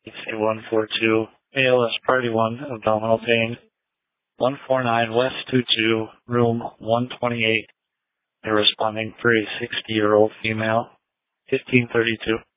142, ALS Party 1, abdominal pain. 149 West 22, room 128. They're responding for a 60-year-old female. 1532.